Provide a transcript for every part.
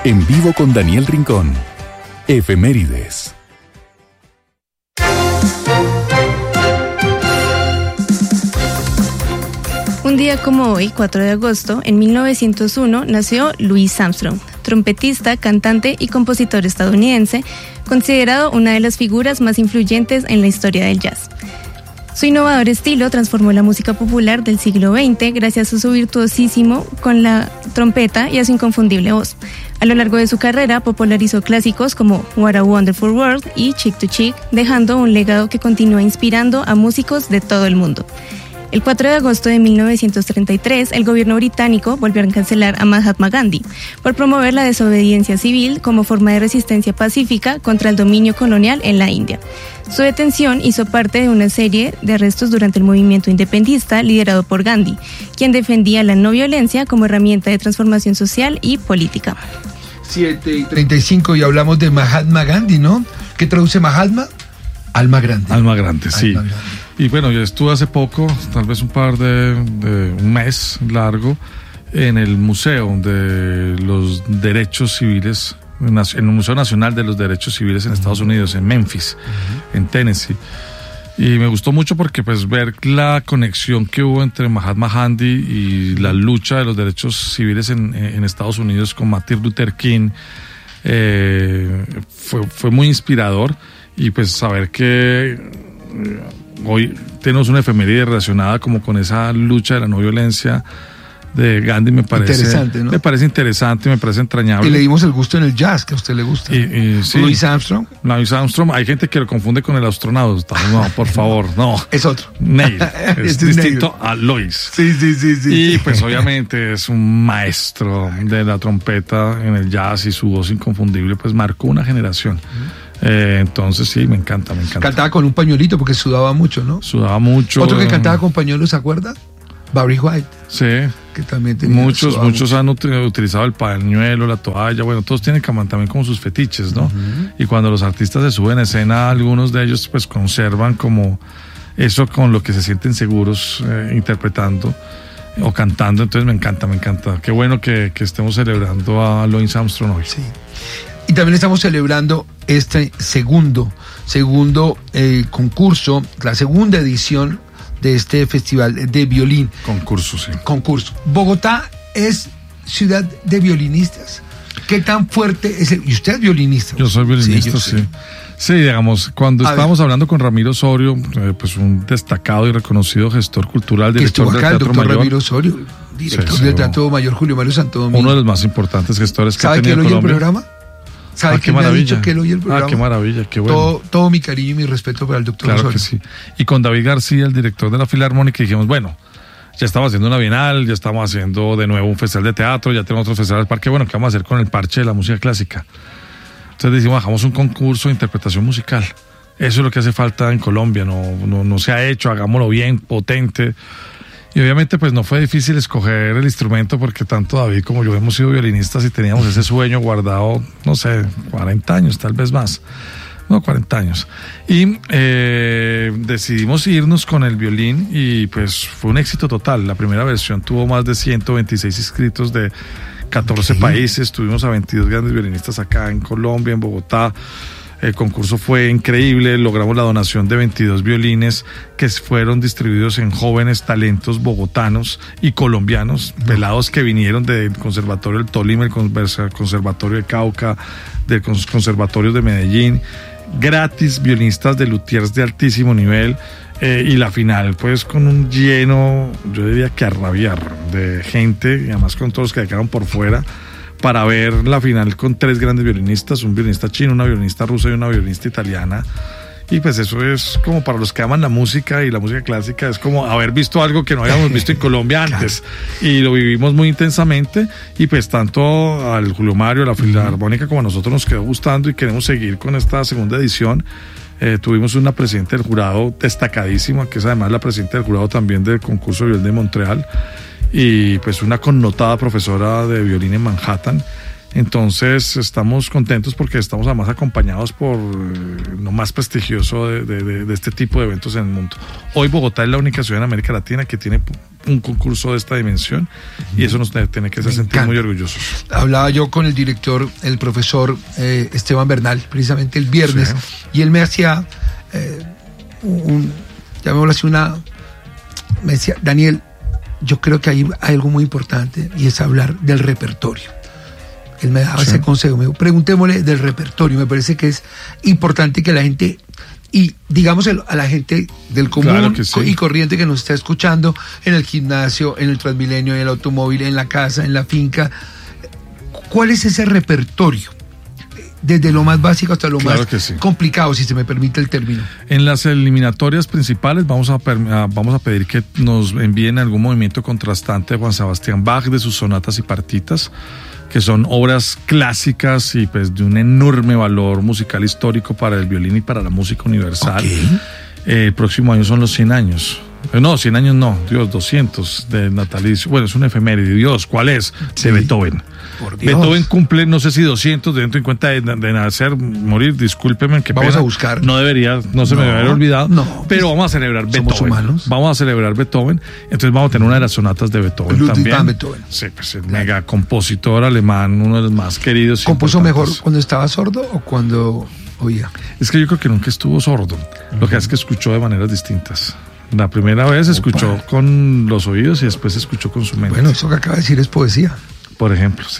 En vivo con Daniel Rincón. Efemérides. Un día como hoy, 4 de agosto, en 1901, nació Louis Armstrong, trompetista, cantante y compositor estadounidense, considerado una de las figuras más influyentes en la historia del jazz. Su innovador estilo transformó la música popular del siglo XX gracias a su virtuosismo con la trompeta y a su inconfundible voz. A lo largo de su carrera popularizó clásicos como What a Wonderful World y Chick to Chick, dejando un legado que continúa inspirando a músicos de todo el mundo. El 4 de agosto de 1933, el gobierno británico volvió a cancelar a Mahatma Gandhi por promover la desobediencia civil como forma de resistencia pacífica contra el dominio colonial en la India. Su detención hizo parte de una serie de arrestos durante el movimiento independentista liderado por Gandhi, quien defendía la no violencia como herramienta de transformación social y política. 7:35 y hablamos de Mahatma Gandhi, ¿no? ¿Qué traduce Mahatma? Alma grande. Alma grande, sí. Alma grande. Y bueno, yo estuve hace poco, tal vez un mes largo, en el Museo de los Derechos Civiles, en el Museo Nacional de los Derechos Civiles en Estados Unidos, en Memphis, en Tennessee. Y me gustó mucho porque pues ver la conexión que hubo entre Mahatma Gandhi y la lucha de los derechos civiles en Estados Unidos con Martin Luther King fue muy inspirador. Y pues saber que hoy tenemos una efeméride relacionada como con esa lucha de la no violencia de Gandhi me parece interesante, ¿no? Me parece interesante, me parece entrañable. Y le dimos el gusto en el jazz, que a usted le gusta. Sí. Louis Armstrong. Louis Armstrong, hay gente que lo confunde con el astronauta. No, por favor, no. Es otro. Neil, es distinto a Louis. Sí. Y pues obviamente es un maestro de la trompeta en el jazz y su voz inconfundible pues marcó una generación. Entonces sí, me encanta. Cantaba con un pañuelito porque sudaba mucho, ¿no? Sudaba mucho. Otro que cantaba con pañuelos, ¿se acuerda? Barry White. Sí. Que también tenía. Muchos han utilizado el pañuelo, la toalla, bueno, todos tienen también como sus fetiches, ¿no? Uh-huh. Y cuando los artistas se suben a escena, algunos de ellos pues conservan como eso con lo que se sienten seguros interpretando o cantando, entonces me encanta. Qué bueno que estemos celebrando a Louis Armstrong hoy. Sí. Y también estamos celebrando este segundo concurso, la segunda edición de este festival de violín. Concurso, sí. Bogotá es ciudad de violinistas. ¿Qué tan fuerte es y usted es violinista? Yo soy violinista, sí. Sí, digamos, cuando estábamos hablando con Ramiro Osorio, pues un destacado y reconocido gestor cultural, director del Teatro Mayor. Ramiro Osorio, director del Teatro Mayor Julio Mario Santo Domingo. Uno de los más importantes gestores que ha ¿Sabe tenido que él oye el Colombia? programa? ¿Sabe qué maravilla. Me ha dicho que él oye el programa? Qué maravilla, qué bueno. Todo mi cariño y mi respeto para el doctor Osorio. Claro que sí. Y con David García, el director de la Filarmónica, dijimos, bueno, ya estamos haciendo una bienal, ya estamos haciendo de nuevo un festival de teatro, ya tenemos otro festival del parque, bueno, ¿qué vamos a hacer con el parche de la música clásica? Entonces decimos, hagamos un concurso de interpretación musical. Eso es lo que hace falta en Colombia, no se ha hecho, hagámoslo bien, potente. Y obviamente pues no fue difícil escoger el instrumento porque tanto David como yo hemos sido violinistas y teníamos ese sueño guardado, no sé, 40 años, tal vez más. No, 40 años. Y decidimos irnos con el violín y pues fue un éxito total. La primera versión tuvo más de 126 inscritos de 14 países. Tuvimos a 22 grandes violinistas acá en Colombia, en Bogotá. El concurso fue increíble, logramos la donación de 22 violines que fueron distribuidos en jóvenes talentos bogotanos y colombianos, pelados que vinieron del Conservatorio del Tolima, el Conservatorio de Cauca, del Conservatorio de Medellín, gratis, violinistas de luthiers de altísimo nivel, y la final pues con un lleno, yo diría que a rabiar, de gente, y además con todos los que quedaron por fuera, para ver la final con 3 grandes violinistas, un violinista chino, una violinista rusa y una violinista italiana. Y pues eso es como para los que aman la música y la música clásica, es como haber visto algo que no habíamos visto en Colombia antes. Y lo vivimos muy intensamente y pues tanto al Julio Mario, a la Filarmónica como a nosotros nos quedó gustando y queremos seguir con esta segunda edición. Tuvimos una presidenta del jurado destacadísima, que es además la presidenta del jurado también del concurso de violín de Montreal, y pues una connotada profesora de violín en Manhattan. Entonces estamos contentos porque estamos además acompañados por lo más prestigioso de este tipo de eventos en el mundo. Hoy Bogotá es la única ciudad en América Latina que tiene un concurso de esta dimensión, y eso nos tiene que hacer sentir muy orgullosos. Hablaba yo con el director, el profesor Esteban Bernal, precisamente el viernes, y él me hacía llamémoslo así, me decía, Daniel, yo creo que hay algo muy importante, y es hablar del repertorio. Él me daba ese consejo, me dijo, preguntémosle del repertorio. Me parece que es importante que la gente, y digamos a la gente del común y corriente que nos está escuchando en el gimnasio, en el Transmilenio, en el automóvil, en la casa, en la finca, ¿cuál es ese repertorio? Desde lo más básico hasta lo más complicado, si se me permite el término. En las eliminatorias principales vamos a pedir que nos envíen algún movimiento contrastante de Juan Sebastián Bach, de sus sonatas y partitas, que son obras clásicas y pues de un enorme valor musical histórico para el violín y para la música universal. El próximo año son los 100 años. No, 100 años no, Dios, 200 de natalicio. Bueno, es un efeméride. Dios, ¿cuál es? De Beethoven. Beethoven cumple, no sé si 200, teniendo en cuenta de nacer, morir, discúlpeme, que vamos a buscar. No se me debe haber olvidado, pero vamos a celebrar Beethoven. Somos humanos. Vamos a celebrar Beethoven, entonces vamos a tener una de las sonatas de Beethoven también. Beethoven. Sí, pues el mega compositor alemán, uno de los más queridos. ¿Compuso mejor cuando estaba sordo o cuando oía? Es que yo creo que nunca estuvo sordo, lo que es que escuchó de maneras distintas. La primera vez escuchó con los oídos y después escuchó con su mente. Bueno, eso que acaba de decir es poesía. Por ejemplo, sí.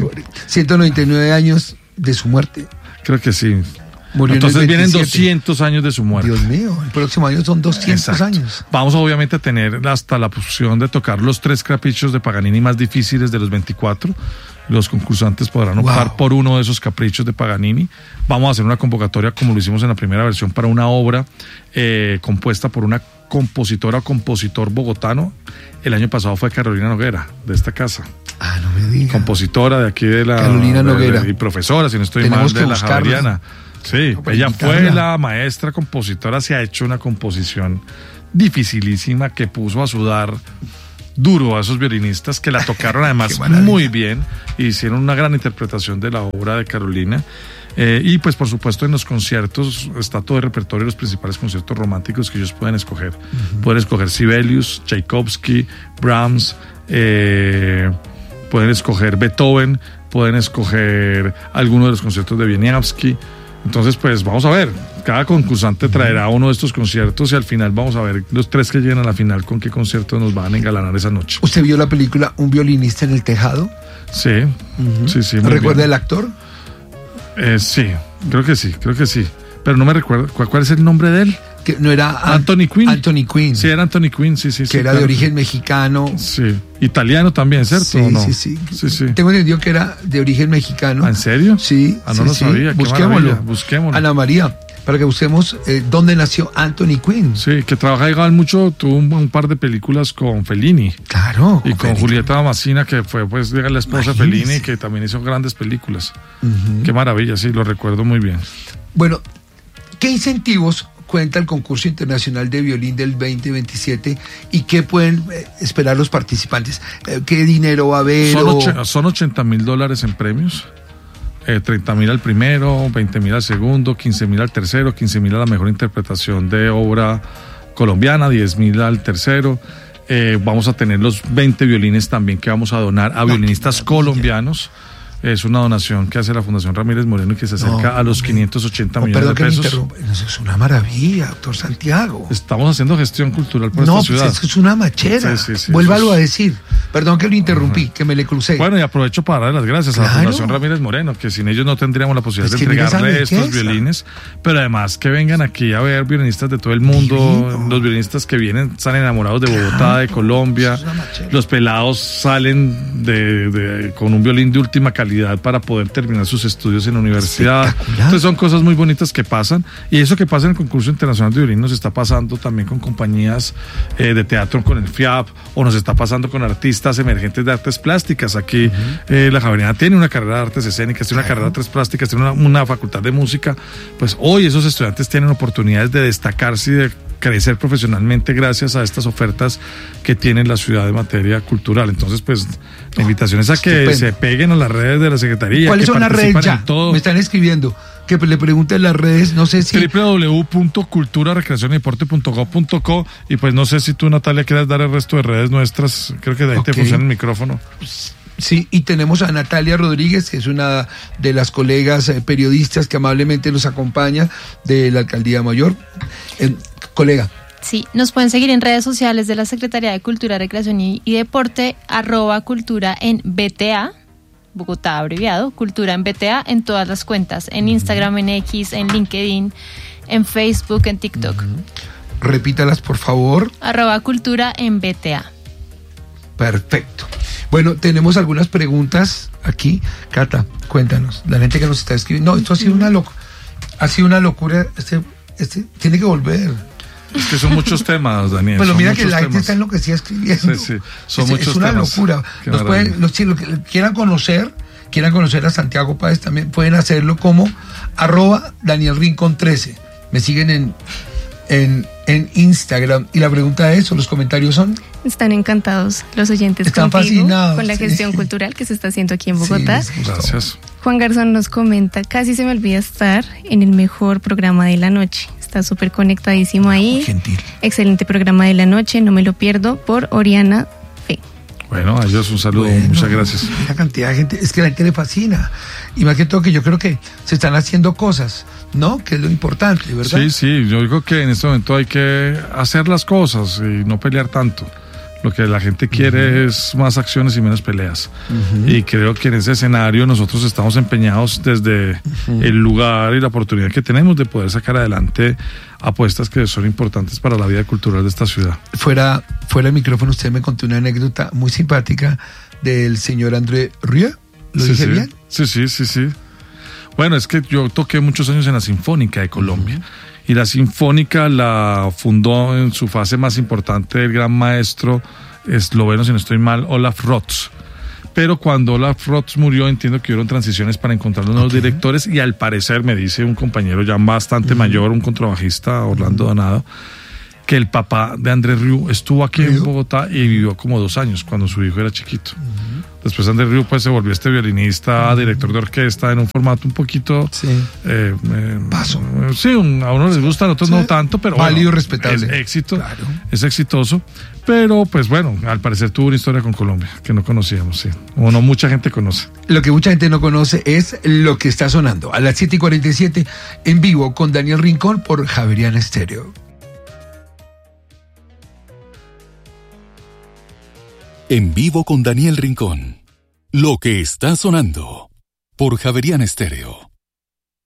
199 años de su muerte. Creo que sí. Murió entonces vienen 200 años de su muerte. Dios mío, el próximo año son 200 años. Vamos obviamente a tener hasta la posición de tocar los 3 caprichos de Paganini más difíciles de los 24. Los concursantes podrán optar por uno de esos caprichos de Paganini. Vamos a hacer una convocatoria, como lo hicimos en la primera versión, para una obra compuesta por una compositora o compositor bogotano. El año pasado fue Carolina Noguera, de esta casa. Ah, no me digas. Compositora de aquí de la... Carolina Noguera. Y profesora, si no estoy mal, de la Javeriana. Sí, ella fue la maestra compositora, se ha hecho una composición dificilísima que puso a sudar duro a esos violinistas que la tocaron además muy bien e hicieron una gran interpretación de la obra de Carolina. Y pues por supuesto en los conciertos está todo el repertorio de los principales conciertos románticos que ellos pueden escoger. Pueden escoger Sibelius, Tchaikovsky, Brahms, pueden escoger Beethoven, pueden escoger alguno de los conciertos de Wieniawski. Entonces pues vamos a ver, cada concursante traerá uno de estos conciertos y al final vamos a ver los 3 que lleguen a la final con qué conciertos nos van a engalanar esa noche. ¿Usted vio la película Un violinista en el tejado? Sí, sí. ¿Recuerda el actor? Sí, creo que sí. Pero no me recuerdo, ¿cuál es el nombre de él? Que no era Anthony Quinn. Anthony Quinn. Sí, era Anthony Quinn, sí. Que era de origen mexicano. Sí, italiano también, ¿cierto? Sí, ¿o no? sí. Tengo entendido que era de origen mexicano. ¿En serio? Sí. No lo sabía. Busquémoslo. Ana María, para que busquemos dónde nació Anthony Quinn. Sí, que trabaja igual mucho, tuvo un par de películas con Fellini. Claro. Y con Julieta Damascena, que fue pues la esposa de Fellini, que también hizo grandes películas. Qué maravilla, sí, lo recuerdo muy bien. Bueno, ¿qué incentivos cuenta el concurso internacional de violín del 2027 y qué pueden esperar los participantes? ¿Qué dinero va a haber? Son $80,000 en premios. 30,000 al primero, 20,000 al segundo, 15,000 al tercero, 15,000 a la mejor interpretación de obra colombiana, 10,000 al tercero. Vamos a tener los 20 violines también que vamos a donar a violinistas colombianos. Es una donación que hace la Fundación Ramírez Moreno y que se acerca a los 580 millones de pesos. Eso es una maravilla, doctor Santiago. Estamos haciendo gestión cultural por esta ciudad. No, es una machera. Sí, Vuélvalo a decir. Perdón que lo interrumpí, que me le crucé. Bueno, y aprovecho para darle las gracias a la Fundación Ramírez Moreno, que sin ellos no tendríamos la posibilidad de entregarle estos violines, pero además que vengan aquí a ver violinistas de todo el mundo. Los violinistas que vienen salen enamorados de Bogotá, de Colombia. Los pelados salen con un violín de última calidad para poder terminar sus estudios en la universidad. Entonces son cosas muy bonitas que pasan, y eso que pasa en el concurso internacional de violín nos está pasando también con compañías de teatro, con el FIAP, o nos está pasando con artistas emergentes de artes plásticas. Aquí la Javeriana tiene una carrera de artes escénicas, tiene una carrera de artes plásticas, tiene una facultad de música. Pues hoy esos estudiantes tienen oportunidades de destacarse y de crecer profesionalmente gracias a estas ofertas que tiene la ciudad en materia cultural. Entonces, pues, la invitación es a que se peguen a las redes de la Secretaría. ¿Cuáles son las redes ya? Me están escribiendo. que le pregunte en las redes, no sé si... www.cultura-recreacion-y-deporte.gov.co. Y pues no sé si tú, Natalia, quieras dar el resto de redes nuestras. Creo que de ahí te funciona el micrófono. Sí, y tenemos a Natalia Rodríguez, que es una de las colegas periodistas que amablemente nos acompaña de la Alcaldía Mayor. Colega. Sí, nos pueden seguir en redes sociales de la Secretaría de Cultura, Recreación y Deporte, @cultura en BTA, Bogotá abreviado, Cultura en BTA, en todas las cuentas, en Instagram, en X, en LinkedIn, en Facebook, en TikTok. Repítalas, por favor. @cultura en BTA. Perfecto. Bueno, tenemos algunas preguntas aquí. Cata, cuéntanos, la gente que nos está escribiendo. No, esto ha sido una locura. Este tiene que volver. Es que son muchos temas, Daniel. Pero mira que la gente está enloquecida escribiendo. Sí, son muchos temas. Es una temas. locura. Los que quieran conocer a Santiago Páez, también pueden hacerlo como @DanielRincon13. Me siguen en Instagram. Y la pregunta es, o los comentarios son... Están encantados los oyentes. Están fascinados con la gestión cultural que se está haciendo aquí en Bogotá. Sí, gracias. Juan Garzón nos comenta, casi se me olvida estar en el mejor programa de la noche. Está súper conectadísimo ahí. Muy gentil. Excelente programa de la noche, no me lo pierdo, por Oriana Fe. Bueno, a ellos un saludo, muchas gracias. La cantidad de gente, es que a la gente le fascina. Y más que todo que yo creo que se están haciendo cosas, ¿no? Que es lo importante, ¿verdad? Sí, yo digo que en este momento hay que hacer las cosas y no pelear tanto. Lo que la gente quiere es más acciones y menos peleas. Y creo que en ese escenario nosotros estamos empeñados desde el lugar y la oportunidad que tenemos de poder sacar adelante apuestas que son importantes para la vida cultural de esta ciudad. Fuera del micrófono, usted me contó una anécdota muy simpática del señor André Rieu. ¿Lo dije bien? Sí. Bueno, es que yo toqué muchos años en la Sinfónica de Colombia. Y la Sinfónica la fundó en su fase más importante el gran maestro esloveno, si no estoy mal, Olaf Rotz. Pero cuando Olaf Rotz murió, entiendo que hubieron transiciones para encontrar los nuevos directores, y al parecer, me dice un compañero ya bastante mayor, un contrabajista, Orlando Donado, que el papá de André Rieu estuvo aquí en Bogotá y vivió como 2 años cuando su hijo era chiquito. Después André Rieu pues se volvió violinista, director de orquesta, en un formato un poquito... paso. Sí, a uno les gusta, a otros no tanto, pero válido, respetable. Es éxito, claro. Es exitoso, pero pues bueno, al parecer tuvo una historia con Colombia que no conocíamos, sí. O no mucha gente conoce. Lo que mucha gente no conoce es lo que está sonando a las 7:47 en vivo con Daniel Rincón por Javeriana Estéreo. En vivo con Daniel Rincón. Lo que está sonando por Javeriana Estéreo.